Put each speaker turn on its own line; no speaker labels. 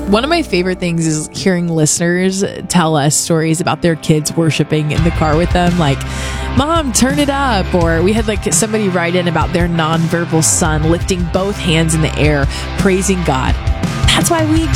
One of my favorite things is hearing listeners tell us stories about their kids worshiping in the car with them. Like, Mom, turn it up. Or we had like somebody write in about their nonverbal son lifting both hands in the air, praising God. That's why we